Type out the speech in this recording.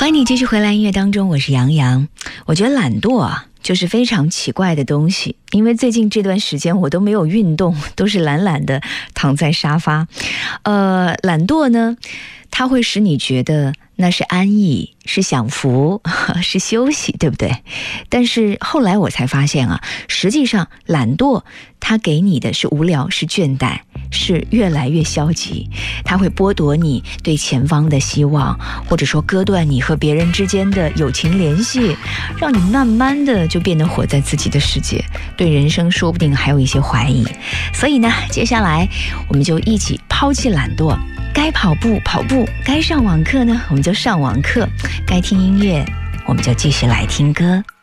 欢迎你继续回来音乐当中，我是杨洋。我觉得懒惰啊就是非常奇怪的东西，因为最近这段时间我都没有运动，都是懒懒的躺在沙发。懒惰呢，它会使你觉得那是安逸，是享福，是休息，对不对？但是后来我才发现啊，实际上懒惰它给你的是无聊，是倦怠，是越来越消极。它会剥夺你对前方的希望，或者说割断你和别人之间的友情联系，让你慢慢的就变得活在自己的世界，对人生说不定还有一些怀疑。所以呢，接下来我们就一起抛弃懒惰，该跑步跑步，该上网课呢我们就上网课，该听音乐我们就继续来听歌。